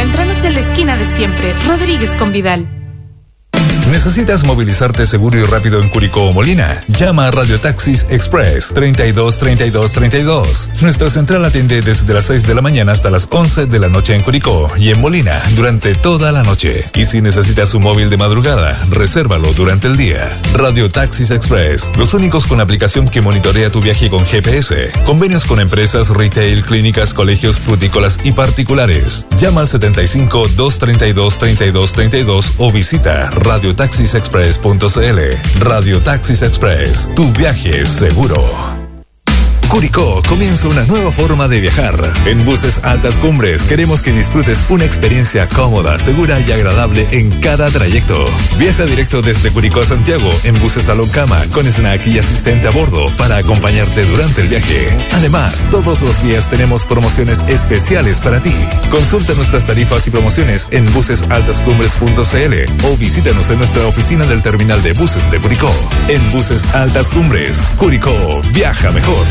Encuéntranos en la esquina de siempre, Rodríguez con Vidal. ¿Necesitas movilizarte seguro y rápido en Curicó o Molina? Llama a Radio Taxis Express 32 32 32. Nuestra central atiende desde las 6 de la mañana hasta las 11 de la noche en Curicó y en Molina durante toda la noche. Y si necesitas un móvil de madrugada, resérvalo durante el día. Radio Taxis Express, los únicos con aplicación que monitorea tu viaje con GPS. Convenios con empresas, retail, clínicas, colegios, frutícolas y particulares. Llama al 75 232 32 32 o visita radiotaxisexpress.cl. Radio Taxis Express, tu viaje es seguro. Curicó comienza una nueva forma de viajar. En Buses Altas Cumbres queremos que disfrutes una experiencia cómoda, segura y agradable en cada trayecto. Viaja directo desde Curicó a Santiago en buses Salón Cama con snack y asistente a bordo para acompañarte durante el viaje. Además, todos los días tenemos promociones especiales para ti. Consulta nuestras tarifas y promociones en busesaltascumbres.cl o visítanos en nuestra oficina del terminal de buses de Curicó. En Buses Altas Cumbres, Curicó, viaja mejor.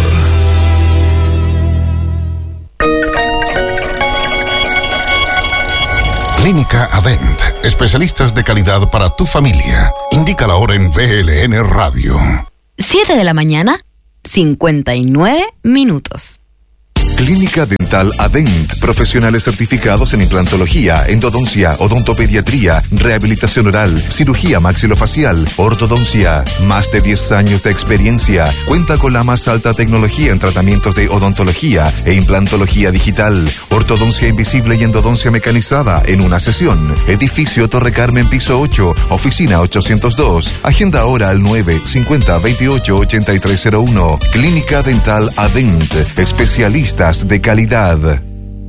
Clínica Adent, especialistas de calidad para tu familia. Indica la hora en VLN Radio. 7 de la mañana, 59 minutos. Clínica Dental Adent, profesionales certificados en implantología, endodoncia, odontopediatría, rehabilitación oral, cirugía maxilofacial, ortodoncia. Más de 10 años de experiencia. Cuenta con la más alta tecnología en tratamientos de odontología e implantología digital, ortodoncia invisible y endodoncia mecanizada en una sesión. Edificio Torre Carmen, piso 8, oficina 802. Agenda ahora al 950-28-8301. Clínica Dental Adent, especialistas de calidad.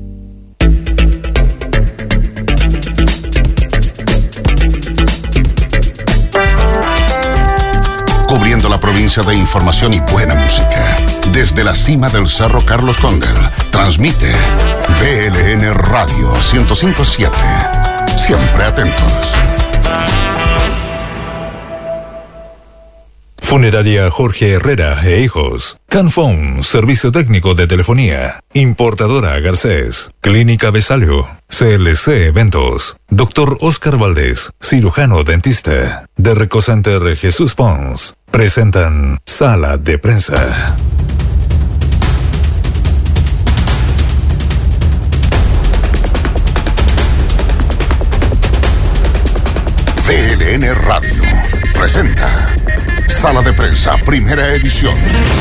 Cubriendo la provincia de información y buena música. Desde la cima del Cerro Carlos Condel, transmite VLN Radio 105.7. Siempre atentos. Funeraria Jorge Herrera e Hijos. Canfón, servicio técnico de telefonía. Importadora Garcés. Clínica Besalio. CLC Eventos. Dr. Oscar Valdés, cirujano dentista. De Recocenter Jesús Pons. Presentan Sala de Prensa. VLN Radio presenta Sala de Prensa, primera edición.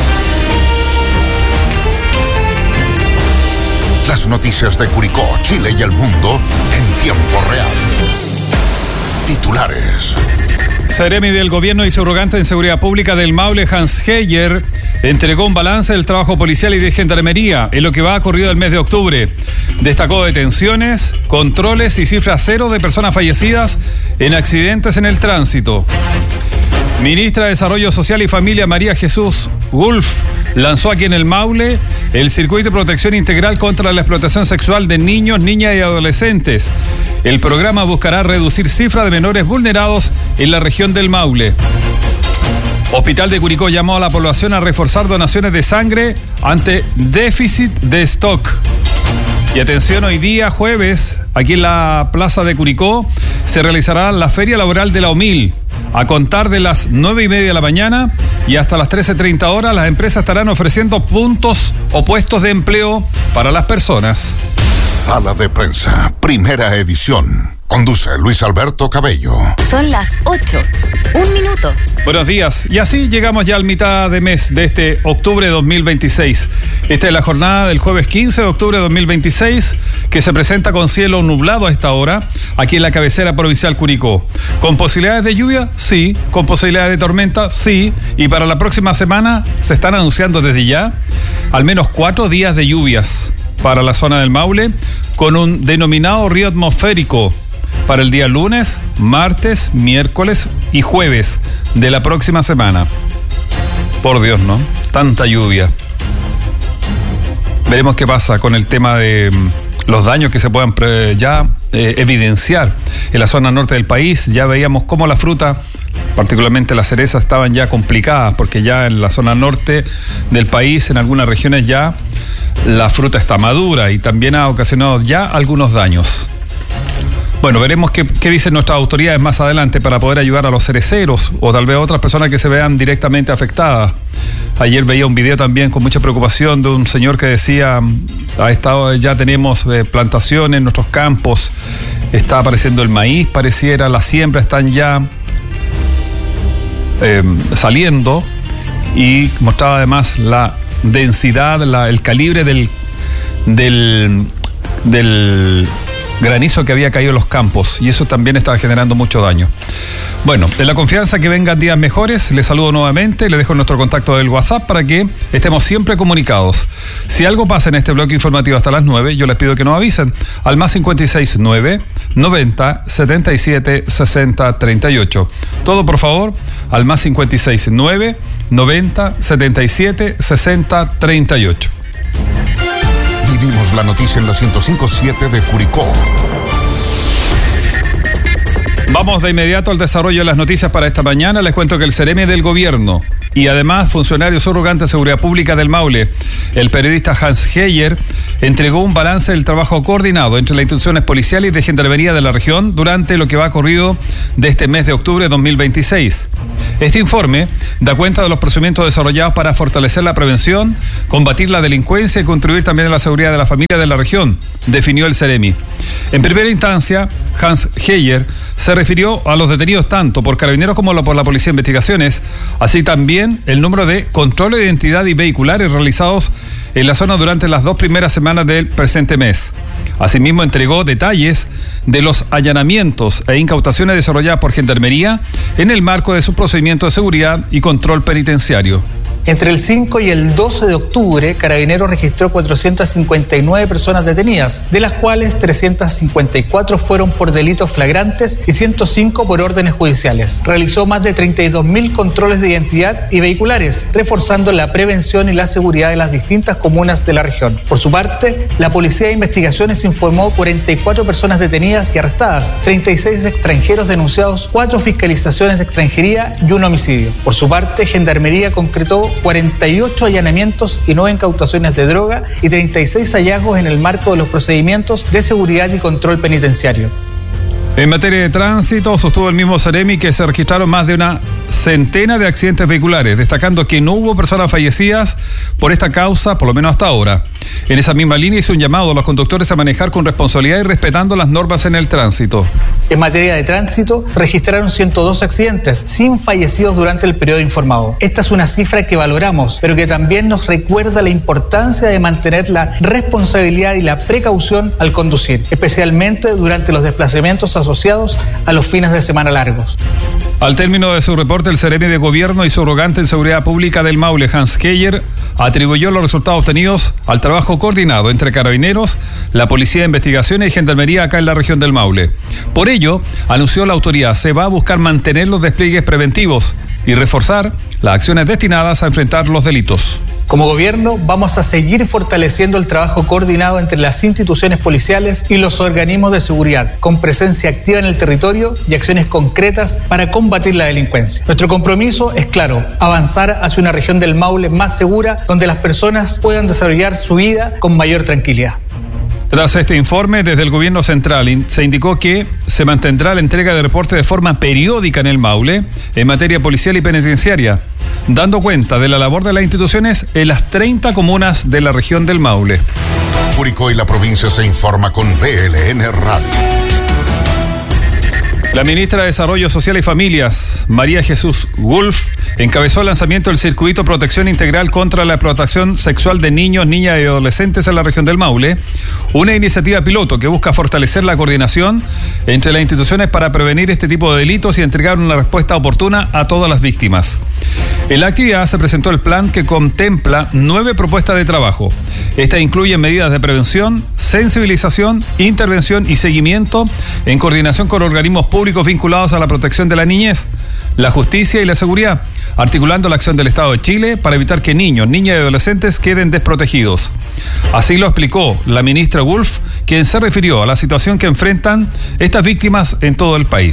Las noticias de Curicó, Chile y el mundo en tiempo real. Titulares. Seremi del Gobierno y subrogante en Seguridad Pública del Maule, Hans Heyer, entregó un balance del trabajo policial y de gendarmería en lo que va ocurrido el mes de octubre. Destacó detenciones, controles y cifra cero de personas fallecidas en accidentes en el tránsito. Ministra de Desarrollo Social y Familia María Jesús Wolf lanzó aquí en el Maule el circuito de protección integral contra la explotación sexual de niños, niñas y adolescentes. El programa buscará reducir cifras de menores vulnerados en la región del Maule. Hospital de Curicó llamó a la población a reforzar donaciones de sangre ante déficit de stock. Y atención, hoy día jueves, aquí en la Plaza de Curicó, se realizará la Feria Laboral de la OMIL. A contar de las 9:30 de la mañana y hasta las 13:30 horas, las empresas estarán ofreciendo puntos o puestos de empleo para las personas. Sala de Prensa, primera edición. Conduce Luis Alberto Cabello. Son las 8. 1 minuto. Buenos días. Y así llegamos ya al mitad de mes de este octubre de 2026. Esta es la jornada del jueves 15 de octubre de 2026, que se presenta con cielo nublado a esta hora, aquí en la cabecera provincial Curicó. ¿Con posibilidades de lluvia? Sí. ¿Con posibilidades de tormenta? Sí. Y para la próxima semana se están anunciando desde ya al menos 4 días de lluvias para la zona del Maule, con un denominado río atmosférico para el día lunes, martes, miércoles y jueves de la próxima semana. Por Dios, ¿no? Tanta lluvia. Veremos qué pasa con el tema de los daños que se puedan evidenciar en la zona norte del país. Ya veíamos cómo la fruta, particularmente las cerezas, estaban ya complicadas, porque ya en la zona norte del país, en algunas regiones ya la fruta está madura y también ha ocasionado ya algunos daños. Bueno, veremos qué dicen nuestras autoridades más adelante para poder ayudar a los cereceros o tal vez a otras personas que se vean directamente afectadas. Ayer veía un video también con mucha preocupación de un señor que decía, ya tenemos plantaciones en nuestros campos, está apareciendo el maíz, pareciera, las siembras están ya saliendo, y mostraba además la densidad, el calibre del granizo que había caído en los campos, y eso también estaba generando mucho daño. Bueno, en la confianza que vengan días mejores, les saludo nuevamente, les dejo nuestro contacto del WhatsApp para que estemos siempre comunicados. Si algo pasa en este bloque informativo hasta las 9, yo les pido que nos avisen al más 569 90 77 60 38. Todo por favor al más 569 90 77 60 38. Vivimos la noticia en la 105.7 de Curicó. Vamos de inmediato al desarrollo de las noticias para esta mañana. Les cuento que el Ceremi del Gobierno y además funcionario subrogante de Seguridad Pública del Maule, el periodista Hans Heyer, entregó un balance del trabajo coordinado entre las instituciones policiales y de Gendarmería de la región durante lo que va corrido de este mes de octubre de 2026. Este informe da cuenta de los procedimientos desarrollados para fortalecer la prevención, combatir la delincuencia y contribuir también a la seguridad de la familia de la región, definió el Ceremi. En primera instancia, Hans Heyer se refirió a los detenidos tanto por Carabineros como por la Policía de Investigaciones, así también el número de controles de identidad y vehiculares realizados en la zona durante las 2 primeras semanas del presente mes. Asimismo, entregó detalles de los allanamientos e incautaciones desarrolladas por Gendarmería en el marco de su procedimiento de seguridad y control penitenciario. Entre el 5 y el 12 de octubre, Carabineros registró 459 personas detenidas, de las cuales 354 fueron por delitos flagrantes y 105 por órdenes judiciales. Realizó más de 32.000 controles de identidad y vehiculares, reforzando la prevención y la seguridad de las distintas comunas de la región. Por su parte, la Policía de Investigaciones informó 44 personas detenidas y arrestadas, 36 extranjeros denunciados, 4 fiscalizaciones de extranjería y 1 homicidio. Por su parte, Gendarmería concretó 48 allanamientos y 9 incautaciones de droga y 36 hallazgos en el marco de los procedimientos de seguridad y control penitenciario. En materia de tránsito, sostuvo el mismo Ceremi que se registraron más de una centena de accidentes vehiculares, destacando que no hubo personas fallecidas por esta causa, por lo menos hasta ahora. En esa misma línea hizo un llamado a los conductores a manejar con responsabilidad y respetando las normas en el tránsito. En materia de tránsito, se registraron 102 accidentes, sin fallecidos durante el periodo informado. Esta es una cifra que valoramos, pero que también nos recuerda la importancia de mantener la responsabilidad y la precaución al conducir, especialmente durante los desplazamientos asociados a los fines de semana largos. Al término de su reporte, el Ceremi de Gobierno y subrogante en Seguridad Pública del Maule, Hans Heyer, atribuyó los resultados obtenidos al trabajo coordinado entre Carabineros, la Policía de Investigaciones y Gendarmería acá en la región del Maule. Por ello, anunció la autoridad, se va a buscar mantener los despliegues preventivos y reforzar las acciones destinadas a enfrentar los delitos. Como gobierno, vamos a seguir fortaleciendo el trabajo coordinado entre las instituciones policiales y los organismos de seguridad, con presencia activa en el territorio y acciones concretas para combatir la delincuencia. Nuestro compromiso es claro, avanzar hacia una región del Maule más segura, donde las personas puedan desarrollar su vida con mayor tranquilidad. Tras este informe, desde el Gobierno Central se indicó que se mantendrá la entrega de reportes de forma periódica en el Maule en materia policial y penitenciaria, dando cuenta de la labor de las instituciones en las 30 comunas de la región del Maule. Curicó y la provincia se informa con VLN Radio. La ministra de Desarrollo Social y Familias, María Jesús Wolf, encabezó el lanzamiento del Circuito Protección Integral contra la Explotación Sexual de Niños, Niñas y Adolescentes en la región del Maule, una iniciativa piloto que busca fortalecer la coordinación entre las instituciones para prevenir este tipo de delitos y entregar una respuesta oportuna a todas las víctimas. En la actividad se presentó el plan que contempla 9 propuestas de trabajo. Estas incluyen medidas de prevención, sensibilización, intervención y seguimiento en coordinación con organismos públicos vinculados a la protección de la niñez, la justicia y la seguridad, articulando la acción del Estado de Chile para evitar que niños, niñas y adolescentes queden desprotegidos. Así lo explicó la ministra Wolf, quien se refirió a la situación que enfrentan estas víctimas en todo el país.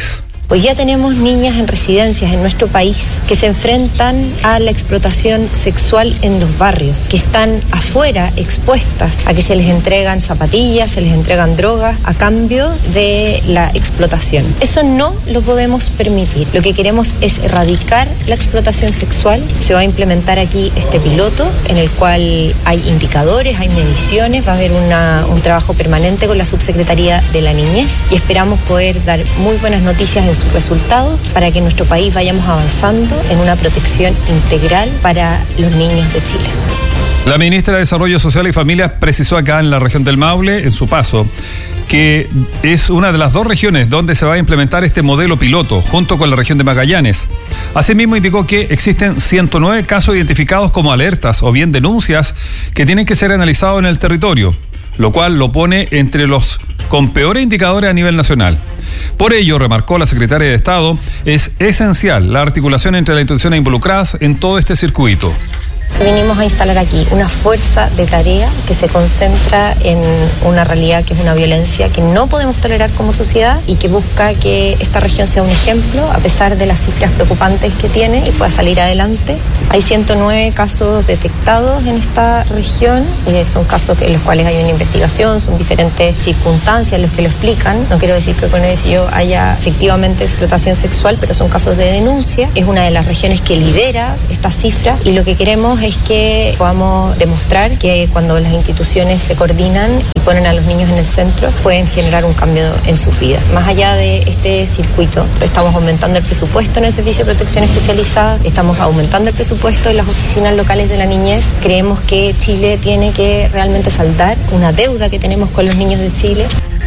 Hoy día tenemos niñas en residencias en nuestro país que se enfrentan a la explotación sexual en los barrios, que están afuera expuestas a que se les entregan zapatillas, se les entregan drogas a cambio de la explotación. Eso no lo podemos permitir. Lo que queremos es erradicar la explotación sexual. Se va a implementar aquí este piloto en el cual hay indicadores, hay mediciones, va a haber un trabajo permanente con la Subsecretaría de la Niñez y esperamos poder dar muy buenas noticias en sus resultados para que en nuestro país vayamos avanzando en una protección integral para los niños de Chile. La ministra de Desarrollo Social y Familia precisó acá en la región del Maule, en su paso, que es una de las 2 regiones donde se va a implementar este modelo piloto, junto con la región de Magallanes. Asimismo, indicó que existen 109 casos identificados como alertas o bien denuncias que tienen que ser analizados en el territorio, lo cual lo pone entre los con peores indicadores a nivel nacional. Por ello, remarcó la secretaria de Estado, es esencial la articulación entre las instituciones involucradas en todo este circuito. Vinimos a instalar aquí una fuerza de tarea que se concentra en una realidad que es una violencia que no podemos tolerar como sociedad y que busca que esta región sea un ejemplo a pesar de las cifras preocupantes que tiene y pueda salir adelante. Hay 109 casos detectados en esta región, son casos en los cuales hay una investigación, son diferentes circunstancias los que lo explican. No quiero decir que con ello haya efectivamente explotación sexual, pero son casos de denuncia. Es una de las regiones que lidera esta cifra y lo que queremos es que podamos demostrar que cuando las instituciones se coordinan y ponen a los niños en el centro, pueden generar un cambio en sus vidas. Más allá de este circuito, estamos aumentando el presupuesto en el Servicio de Protección Especializada, estamos aumentando el presupuesto en las oficinas locales de la niñez. Creemos que Chile tiene que realmente saldar una deuda que tenemos con los niños de Chile.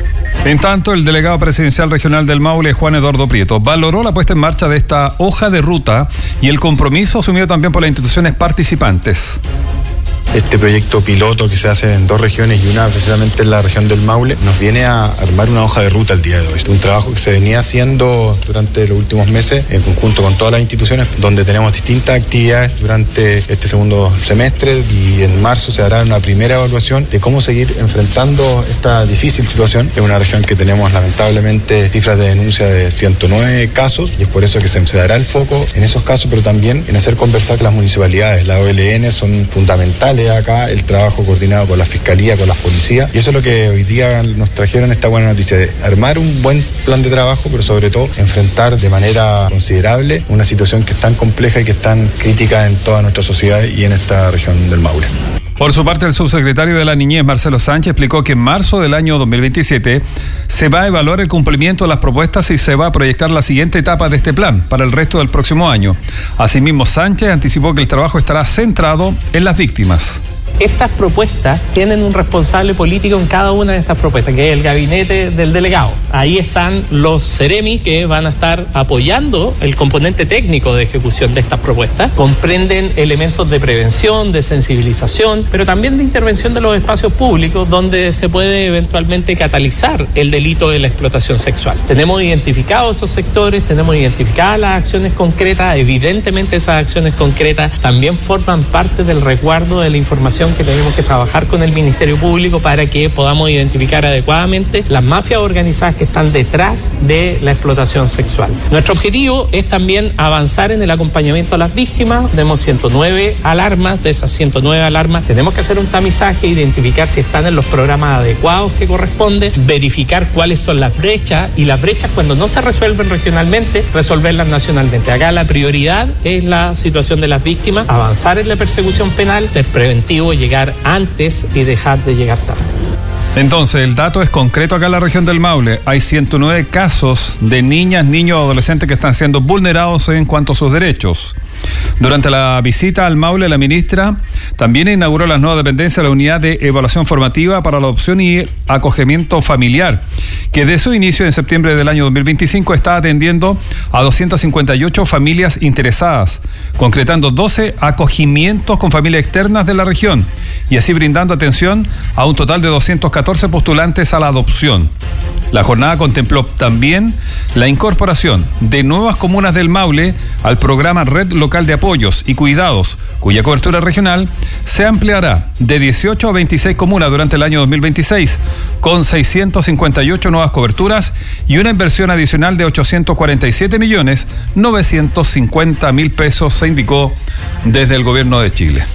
En tanto, el delegado presidencial regional del Maule, Juan Eduardo Prieto, valoró la puesta en marcha de esta hoja de ruta y el compromiso asumido también por las instituciones participantes. Este proyecto piloto que se hace en 2 regiones y una precisamente en la región del Maule nos viene a armar una hoja de ruta el día de hoy. Es un trabajo que se venía haciendo durante los últimos meses en conjunto con todas las instituciones, donde tenemos distintas actividades durante este segundo semestre y en marzo se hará una primera evaluación de cómo seguir enfrentando esta difícil situación. Es una región que tenemos lamentablemente cifras de denuncia de 109 casos y es por eso que se dará el foco en esos casos, pero también en hacer conversar con las municipalidades. Las OLN son fundamentales acá, el trabajo coordinado con la Fiscalía, con las policías, y eso es lo que hoy día nos trajeron esta buena noticia, de armar un buen plan de trabajo, pero sobre todo enfrentar de manera considerable una situación que es tan compleja y que es tan crítica en toda nuestra sociedad y en esta región del Maule. Por su parte, el subsecretario de la Niñez, Marcelo Sánchez, explicó que en marzo del año 2027 se va a evaluar el cumplimiento de las propuestas y se va a proyectar la siguiente etapa de este plan para el resto del próximo año. Asimismo, Sánchez anticipó que el trabajo estará centrado en las víctimas. Estas propuestas tienen un responsable político en cada una de estas propuestas, que es el gabinete del delegado. Ahí están los Ceremis que van a estar apoyando el componente técnico de ejecución de estas propuestas. Comprenden elementos de prevención, de sensibilización, pero también de intervención de los espacios públicos donde se puede eventualmente catalizar el delito de la explotación sexual. Tenemos identificados esos sectores, tenemos identificadas las acciones concretas. Evidentemente esas acciones concretas también forman parte del resguardo de la información que tenemos que trabajar con el Ministerio Público para que podamos identificar adecuadamente las mafias organizadas que están detrás de la explotación sexual. Nuestro objetivo es también avanzar en el acompañamiento a las víctimas. Tenemos 109 alarmas, de esas 109 alarmas tenemos que hacer un tamizaje, identificar si están en los programas adecuados que corresponden, verificar cuáles son las brechas y las brechas cuando no se resuelven regionalmente, resolverlas nacionalmente. Acá la prioridad es la situación de las víctimas, avanzar en la persecución penal, ser preventivo, llegar antes y dejar de llegar tarde. Entonces, el dato es concreto acá en la región del Maule. Hay 109 casos de niñas, niños o adolescentes que están siendo vulnerados en cuanto a sus derechos. Durante la visita al Maule, la ministra también inauguró las nuevas dependencias de la Unidad de Evaluación Formativa para la Adopción y Acogimiento Familiar, que desde su inicio en septiembre del año 2025 está atendiendo a 258 familias interesadas, concretando 12 acogimientos con familias externas de la región y así brindando atención a un total de 214 postulantes a la adopción. La jornada contempló también la incorporación de nuevas comunas del Maule al programa Red Local de Apoyos y Cuidados, cuya cobertura regional se ampliará de 18 a 26 comunas durante el año 2026, con 658 nuevas coberturas y una inversión adicional de 847.950.000 pesos, se indicó desde el gobierno de Chile.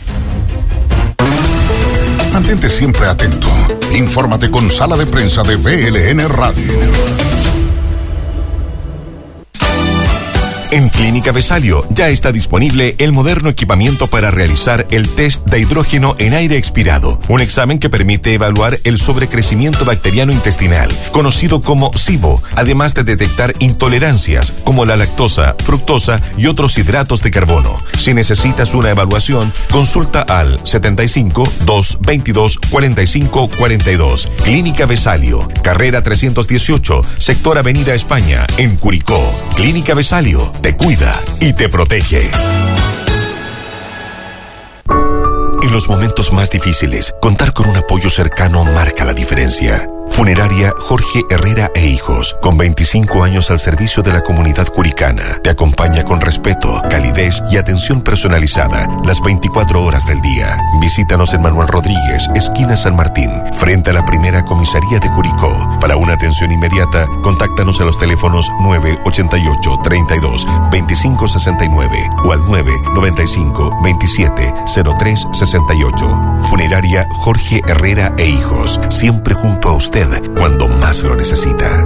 Mantente siempre atento. Infórmate con Sala de Prensa de VLN Radio. En Clínica Vesalio ya está disponible el moderno equipamiento para realizar el test de hidrógeno en aire expirado, un examen que permite evaluar el sobrecrecimiento bacteriano intestinal, conocido como SIBO, además de detectar intolerancias como la lactosa, fructosa y otros hidratos de carbono. Si necesitas una evaluación, consulta al 75 222 45 42. Clínica Vesalio, carrera 318, sector Avenida España, en Curicó. Clínica Vesalio te cuida y te protege. En los momentos más difíciles, contar con un apoyo cercano marca la diferencia. Funeraria Jorge Herrera e Hijos, con 25 años al servicio de la comunidad curicana, te acompaña con respeto, calidez y atención personalizada las 24 horas del día. Visítanos en Manuel Rodríguez, esquina San Martín, frente a la primera comisaría de Curicó. Para una atención inmediata, contáctanos a los teléfonos 988 32 25 69 o al 995 27 03 68. Funeraria Jorge Herrera e Hijos, siempre junto a usted cuando más lo necesita.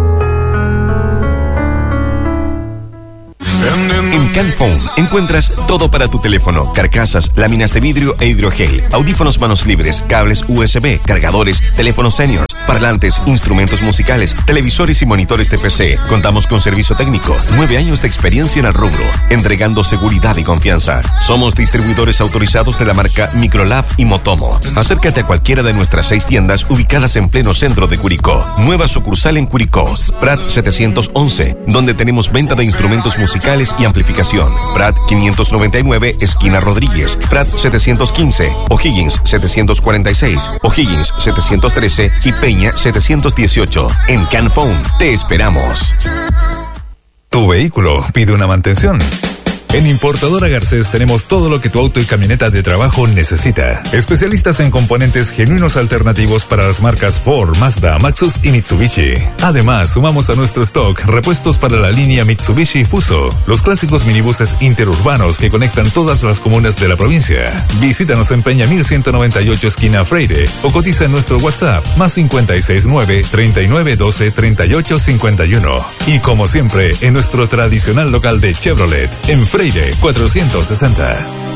En Canphone encuentras todo para tu teléfono: carcasas, láminas de vidrio e hidrogel, audífonos manos libres, cables USB, cargadores, teléfonos seniors, parlantes, instrumentos musicales, televisores y monitores de PC. Contamos con servicio técnico, 9 años de experiencia en el rubro, entregando seguridad y confianza. Somos distribuidores autorizados de la marca Microlab y Motomo. Acércate a cualquiera de nuestras 6 tiendas ubicadas en pleno centro de Curicó. Nueva sucursal en Curicó, Prat 711, donde tenemos venta de instrumentos musicales y amplificación. Prat 599, esquina Rodríguez. Prat 715, O'Higgins 746, O'Higgins 713 y Peña 718. En Canphone te esperamos. Tu vehículo pide una mantención. En Importadora Garcés tenemos todo lo que tu auto y camioneta de trabajo necesita. Especialistas en componentes genuinos alternativos para las marcas Ford, Mazda, Maxus y Mitsubishi. Además, sumamos a nuestro stock repuestos para la línea Mitsubishi Fuso, los clásicos minibuses interurbanos que conectan todas las comunas de la provincia. Visítanos en Peña 1198 esquina Freire o cotiza en nuestro WhatsApp +569 3912 3851. Y como siempre, en nuestro tradicional local de Chevrolet, en Freire 460.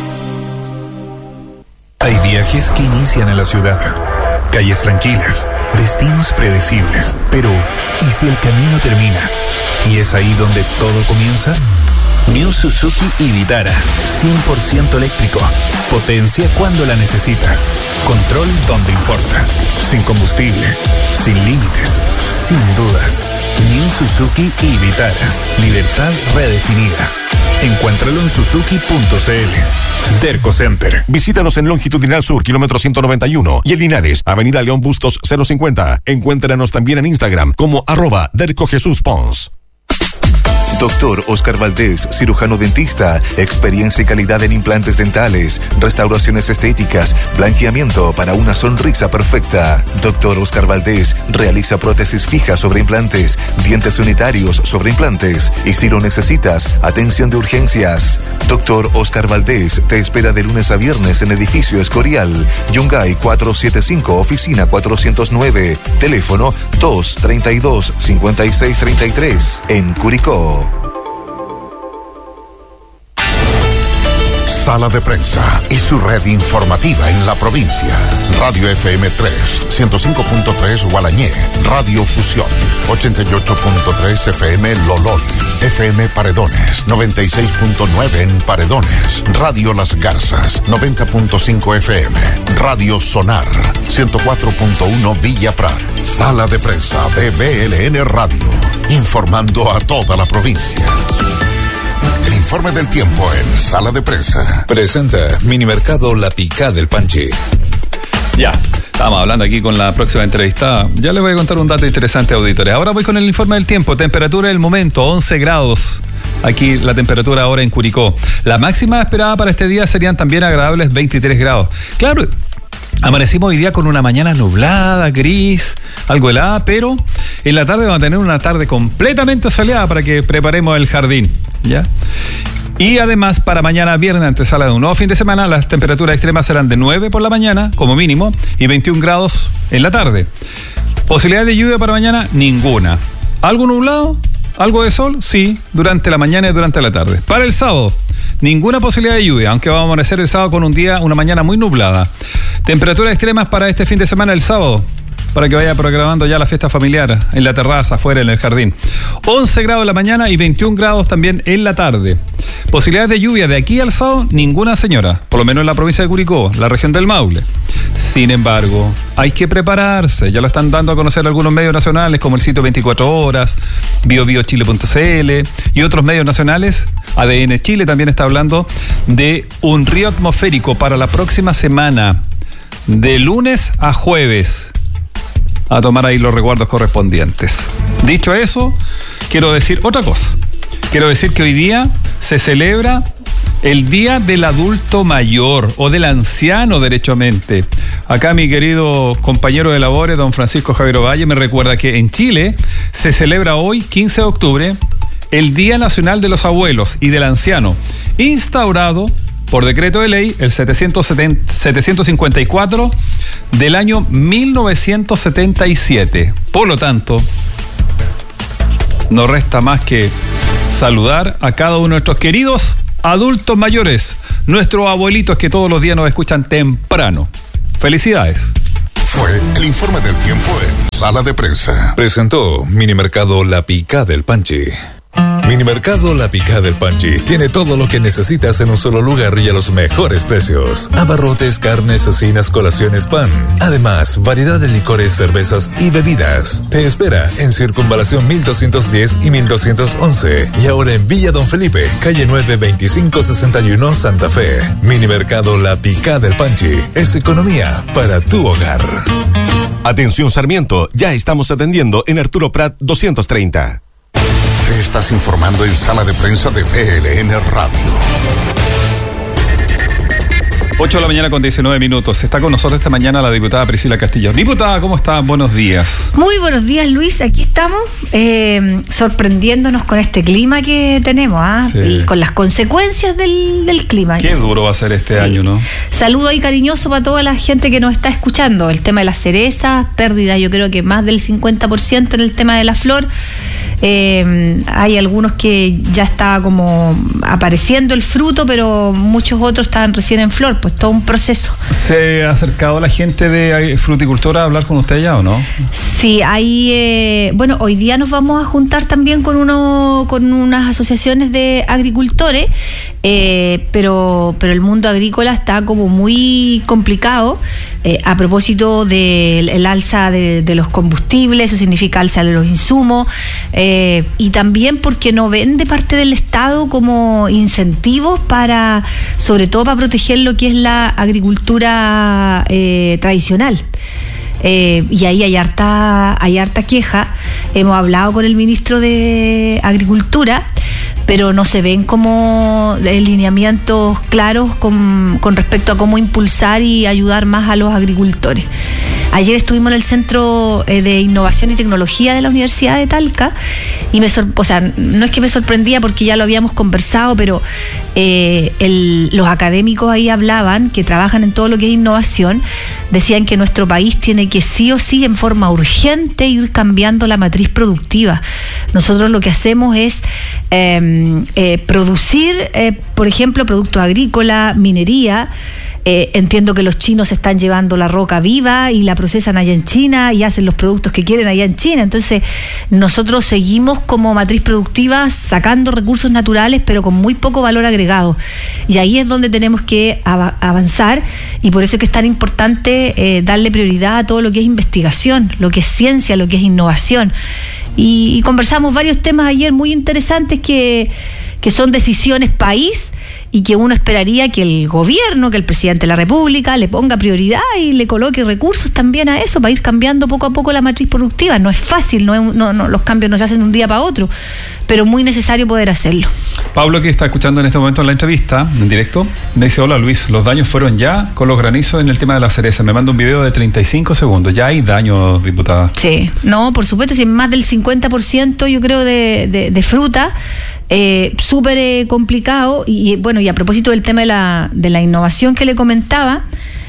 Hay viajes que inician en la ciudad, calles tranquilas, destinos predecibles. Pero, ¿y si el camino termina? ¿Y es ahí donde todo comienza? New Suzuki Vitara, 100% eléctrico. Potencia cuando la necesitas. Control donde importa. Sin combustible, sin límites, sin dudas. New Suzuki Vitara. Libertad redefinida. Encuéntralo en suzuki.cl. Derco Center. Visítanos en Longitudinal Sur, kilómetro 191, y en Linares, Avenida León Bustos 050. Encuéntranos también en Instagram como @DercoJesusPons. Doctor Oscar Valdés, cirujano dentista, experiencia y calidad en implantes dentales, restauraciones estéticas, blanqueamiento para una sonrisa perfecta. Doctor Oscar Valdés realiza prótesis fijas sobre implantes, dientes unitarios sobre implantes y, si lo necesitas, atención de urgencias. Doctor Oscar Valdés te espera de lunes a viernes en edificio Escorial, Yungay 475, oficina 409, teléfono 232-5633, en Curicó. Sala de Prensa y su red informativa en la provincia. Radio FM 3, 105.3 Gualañé, Radio Fusión, 88.3 FM Lolol, FM Paredones, 96.9 en Paredones, Radio Las Garzas, 90.5 FM, Radio Sonar, 104.1 Villa Prat. Sala de Prensa de VLN Radio, informando a toda la provincia. El informe del tiempo en Sala de Prensa. Presenta Minimercado La Picá del Panchi. Ya, Estamos hablando aquí con la próxima entrevistada. Ya les voy a contar un dato interesante, auditores. Ahora voy con el informe del tiempo. Temperatura del momento, 11 grados. Aquí la temperatura ahora en Curicó. La máxima esperada para este día serían también agradables 23 grados. Claro, amanecimos hoy día con una mañana nublada, gris, algo helada, pero en la tarde vamos a tener una tarde completamente soleada para que preparemos el jardín, ¿ya? Y además, para mañana viernes, antesala de un nuevo fin de semana, las temperaturas extremas serán de 9 por la mañana, como mínimo, y 21 grados en la tarde. ¿Posibilidad de lluvia para mañana? Ninguna. ¿Algo nublado? ¿Algo de sol? Sí, durante la mañana y durante la tarde. Para el sábado, ninguna posibilidad de lluvia, aunque vamos a amanecer el sábado con una mañana muy nublada. Temperaturas extremas para este fin de semana el sábado, para que vaya programando ya la fiesta familiar en la terraza, afuera, en el jardín. 11 grados en la mañana y 21 grados también en la tarde. Posibilidades de lluvia de aquí al sábado, ninguna, señora, por lo menos en la provincia de Curicó, la región del Maule. Sin embargo, hay que prepararse, ya lo están dando a conocer algunos medios nacionales como el sitio 24 horas, biobiochile.cl y otros medios nacionales. ADN Chile también está hablando de un río atmosférico para la próxima semana, de lunes a jueves. A tomar ahí los resguardos correspondientes. Dicho eso, quiero decir otra cosa. Quiero decir que hoy día se celebra el Día del Adulto Mayor o del Anciano, derechamente. Acá mi querido compañero de labores, don Francisco Javier Ovalle, me recuerda que en Chile se celebra hoy, 15 de octubre, el Día Nacional de los Abuelos y del Anciano, instaurado por decreto de ley, el 754 del año 1977. Por lo tanto, no resta más que saludar a cada uno de nuestros queridos adultos mayores, nuestros abuelitos que todos los días nos escuchan temprano. Felicidades. Fue el informe del tiempo en Sala de Prensa. Presentó Minimercado La Picada del Panchi. Minimercado La Picada del Panchi tiene todo lo que necesitas en un solo lugar y a los mejores precios. Abarrotes, carnes, cecinas, colaciones, pan. Además, variedad de licores, cervezas y bebidas. Te espera en Circunvalación 1210 y 1211. Y ahora en Villa Don Felipe, calle 9, 2561, Santa Fe. Minimercado La Picada del Panchi es economía para tu hogar. Atención Sarmiento, ya estamos atendiendo en Arturo Prat 230. Te estás informando en Sala de Prensa de VLN Radio. 8 de la mañana con 19 minutos. Está con nosotros esta mañana la diputada Priscila Castillo. Diputada, ¿cómo está? Buenos días. Muy buenos días, Luis. Aquí estamos sorprendiéndonos con este clima que tenemos, sí, y con las consecuencias del clima. Qué duro va a ser este año, ¿no? Saludo ahí cariñoso para toda la gente que nos está escuchando. El tema de las cerezas, pérdida, yo creo que más del 50% en el tema de la flor. Hay algunos que ya está como apareciendo el fruto, pero muchos otros estaban recién en flor, pues todo un proceso. ¿Se ha acercado la gente de fruticultura a hablar con usted ya o no? Sí, hay, bueno, hoy día nos vamos a juntar también con unas asociaciones de agricultores, pero el mundo agrícola está como muy complicado a propósito del alza de los combustibles, eso significa alza de los insumos, y también porque no ven de parte del Estado como incentivos sobre todo para proteger lo que es la agricultura tradicional. Y ahí hay harta queja. Hemos hablado con el ministro de Agricultura, pero no se ven como lineamientos claros con respecto a cómo impulsar y ayudar más a los agricultores. Ayer estuvimos en el Centro de Innovación y Tecnología de la Universidad de Talca y no es que me sorprendía porque ya lo habíamos conversado, pero los académicos ahí hablaban, que trabajan en todo lo que es innovación, decían que nuestro país tiene que sí o sí en forma urgente ir cambiando la matriz productiva. Nosotros lo que hacemos es producir, por ejemplo, productos agrícolas, minería. Entiendo que los chinos están llevando la roca viva y la procesan allá en China y hacen los productos que quieren allá en China. Entonces, nosotros seguimos como matriz productiva sacando recursos naturales, pero con muy poco valor agregado. Y ahí es donde tenemos que avanzar, y por eso es que es tan importante darle prioridad a todo lo que es investigación, lo que es ciencia, lo que es innovación. Y conversamos varios temas ayer muy interesantes que son decisiones país y que uno esperaría que el gobierno, que el presidente de la República le ponga prioridad y le coloque recursos también a eso para ir cambiando poco a poco la matriz productiva. No es fácil, los cambios no se hacen de un día para otro, pero muy necesario poder hacerlo. Pablo, que está escuchando en este momento la entrevista en directo, me dice: hola Luis, los daños fueron ya con los granizos en el tema de la cereza. Me manda un video de 35 segundos. Ya hay daños, diputada. Sí, no, por supuesto, si más del 50% yo creo de fruta, súper complicado. Y bueno, y a propósito del tema de la innovación que le comentaba,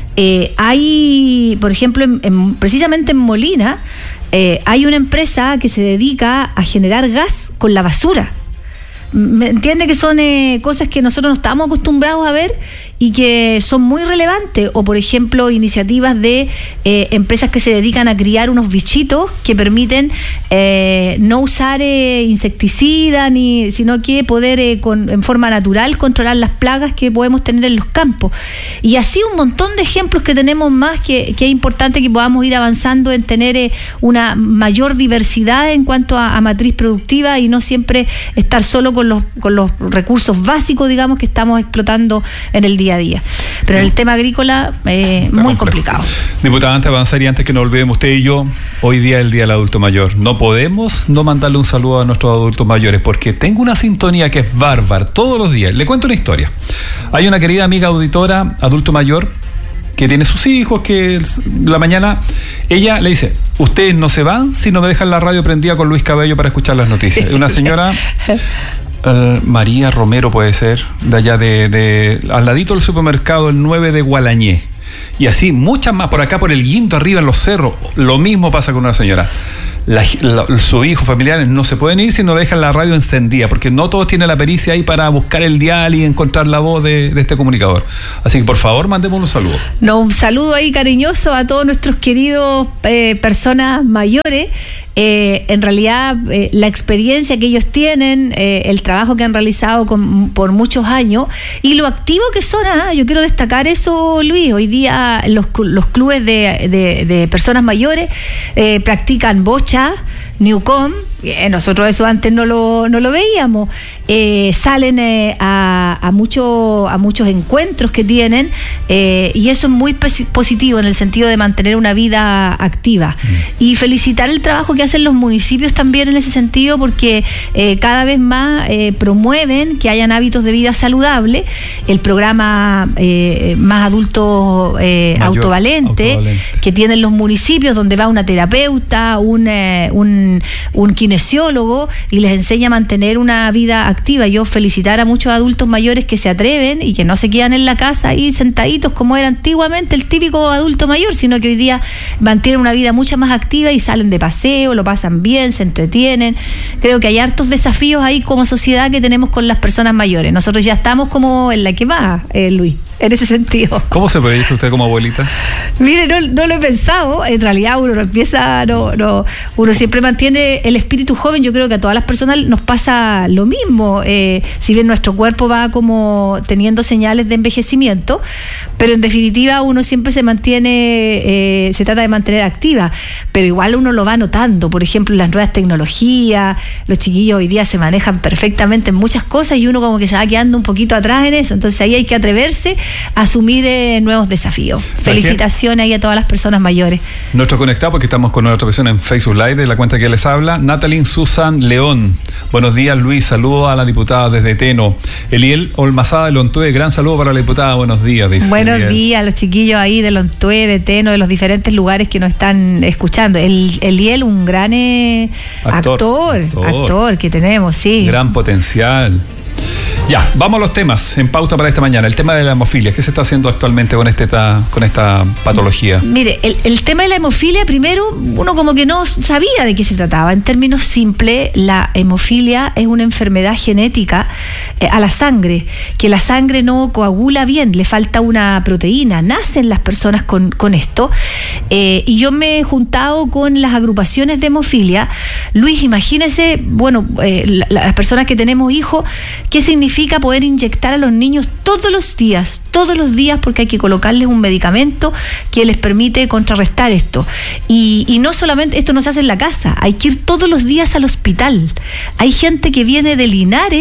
hay, por ejemplo, precisamente en Molina, hay una empresa que se dedica a generar gas con la basura. ¿Me entiende? Que son cosas que nosotros no estamos acostumbrados a ver y que son muy relevantes. O por ejemplo, iniciativas de empresas que se dedican a criar unos bichitos que permiten no usar insecticidas, sino que poder en forma natural controlar las plagas que podemos tener en los campos. Y así un montón de ejemplos que tenemos más, que es importante que podamos ir avanzando en tener una mayor diversidad en cuanto a matriz productiva y no siempre estar solo con los recursos básicos, digamos, que estamos explotando en el día a día. Pero en el tema agrícola, muy complicado. Diputada, antes de avanzar y antes que nos olvidemos usted y yo, hoy día es el Día del Adulto Mayor. No podemos no mandarle un saludo a nuestros adultos mayores, porque tengo una sintonía que es bárbara todos los días. Le cuento una historia. Hay una querida amiga auditora, adulto mayor, que tiene sus hijos, que la mañana ella le dice: ustedes no se van si no me dejan la radio prendida con Luis Cabello para escuchar las noticias. Una señora... María Romero puede ser, de allá al ladito del supermercado el 9 de Gualañé. Y así muchas más, por acá por el Guinto, arriba en los cerros. Lo mismo pasa con una señora. Sus hijos familiares no se pueden ir si no dejan la radio encendida, porque no todos tienen la pericia ahí para buscar el dial y encontrar la voz de este comunicador. Así que por favor, mandemos un saludo. Un saludo ahí cariñoso a todos nuestros queridos personas mayores. En realidad, la experiencia que ellos tienen, el trabajo que han realizado por muchos años y lo activo que son. Yo quiero destacar eso, Luis. Hoy día los clubes de personas mayores practican bocha, Newcom. Nosotros eso antes no lo veíamos. Salen a muchos encuentros que tienen, y eso es muy positivo en el sentido de mantener una vida activa. Y felicitar el trabajo que hacen los municipios también en ese sentido, porque cada vez más promueven que hayan hábitos de vida saludable. El programa Más Adultos Autovalente que tienen los municipios, donde va una terapeuta, un kinesiólogo, y les enseña a mantener una vida activa. Yo felicitar a muchos adultos mayores que se atreven y que no se quedan en la casa ahí sentaditos como era antiguamente el típico adulto mayor, sino que hoy día mantienen una vida mucho más activa y salen de paseo, lo pasan bien, se entretienen. Creo que hay hartos desafíos ahí como sociedad que tenemos con las personas mayores. Nosotros ya estamos como en la que va, Luis, en ese sentido. ¿Cómo se proyecta usted como abuelita? Mire, no lo he pensado. En realidad uno siempre mantiene el espíritu joven. Yo creo que a todas las personas nos pasa lo mismo, si bien nuestro cuerpo va como teniendo señales de envejecimiento, pero en definitiva uno siempre se mantiene, se trata de mantener activa, pero igual uno lo va notando. Por ejemplo, las nuevas tecnologías, los chiquillos hoy día se manejan perfectamente en muchas cosas y uno como que se va quedando un poquito atrás en eso. Entonces ahí hay que atreverse a asumir nuevos desafíos. Felicitaciones ahí a todas las personas mayores. Nuestro conectado, porque estamos con nuestra persona en Facebook Live, de la cuenta que les habla, Natalie Susan León. Buenos días, Luis. Saludos a la diputada desde Teno. Eliel Olmazada de Lontué, gran saludo para la diputada. Buenos días, dice. Buenos días a los chiquillos ahí de Lontué, de Teno, de los diferentes lugares que nos están escuchando. Eliel, un gran actor que tenemos, sí. Gran potencial. Ya, vamos a los temas en pauta para esta mañana. El tema de la hemofilia, ¿qué se está haciendo actualmente con esta patología? Mire, el tema de la hemofilia, primero, uno como que no sabía de qué se trataba. En términos simples, la hemofilia es una enfermedad genética a la sangre, que la sangre no coagula bien, le falta una proteína. Nacen las personas con esto. Y yo me he juntado con las agrupaciones de hemofilia. Luis, imagínese, las personas que tenemos hijos, ¿qué significa poder inyectar a los niños todos los días, porque hay que colocarles un medicamento que les permite contrarrestar esto? Y no solamente, esto no se hace en la casa, hay que ir todos los días al hospital. Hay gente que viene de Linares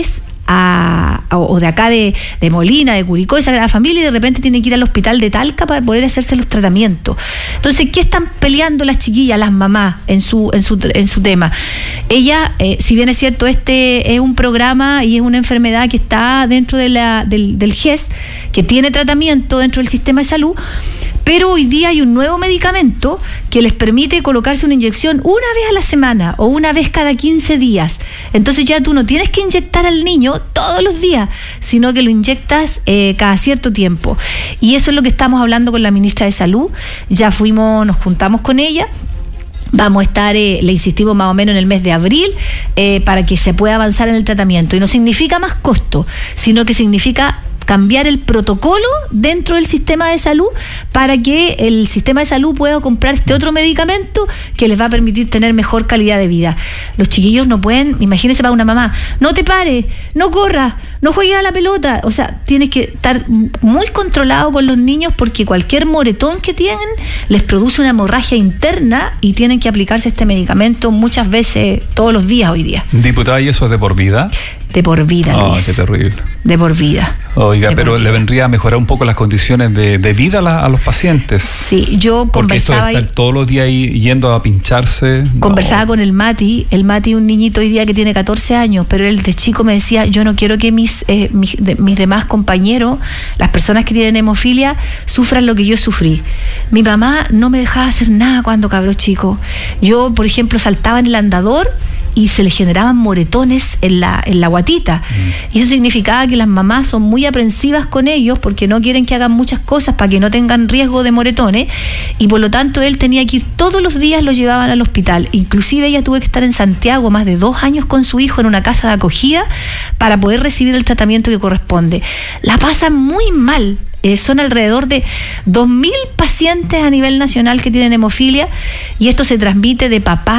o de acá de Molina, de Curicó, de Sagrada Familia, y de repente tiene que ir al hospital de Talca para poder hacerse los tratamientos. Entonces, ¿qué están peleando las chiquillas, las mamás, en su tema? Ella, si bien es cierto, este es un programa y es una enfermedad que está dentro del GES, que tiene tratamiento dentro del sistema de salud, pero hoy día hay un nuevo medicamento que les permite colocarse una inyección una vez a la semana o una vez cada 15 días. Entonces ya tú no tienes que inyectar al niño todos los días, sino que lo inyectas cada cierto tiempo. Y eso es lo que estamos hablando con la ministra de Salud. Ya nos juntamos con ella. Vamos a estar, le insistimos, más o menos en el mes de abril, para que se pueda avanzar en el tratamiento. Y no significa más costo, sino que significa cambiar el protocolo dentro del sistema de salud para que el sistema de salud pueda comprar este otro medicamento que les va a permitir tener mejor calidad de vida. Los chiquillos no pueden, imagínense para una mamá, no te pares, no corras, no juegues a la pelota. O sea, tienes que estar muy controlado con los niños porque cualquier moretón que tienen les produce una hemorragia interna y tienen que aplicarse este medicamento muchas veces, todos los días hoy día. Diputada, ¿y eso es de por vida? De por vida, Luis. Qué terrible. De por vida. Oiga, pero le vendría a mejorar un poco las condiciones de vida a los pacientes. Sí, yo porque conversaba. Esto de estar todos los días ahí yendo a pincharse. Conversaba con el Mati. El Mati es un niñito hoy día que tiene 14 años, pero él de chico me decía: yo no quiero que mis demás compañeros, las personas que tienen hemofilia, sufran lo que yo sufrí. Mi mamá no me dejaba hacer nada cuando cabro chico. Yo, por ejemplo, saltaba en el andador y se le generaban moretones en la guatita. Y eso significaba que las mamás son muy aprensivas con ellos porque no quieren que hagan muchas cosas para que no tengan riesgo de moretones, y por lo tanto él tenía que ir todos los días, lo llevaban al hospital. Inclusive ella tuvo que estar en Santiago más de 2 años con su hijo en una casa de acogida para poder recibir el tratamiento que corresponde. La pasan muy mal. Son alrededor de 2.000 pacientes a nivel nacional que tienen hemofilia, y esto se transmite de papá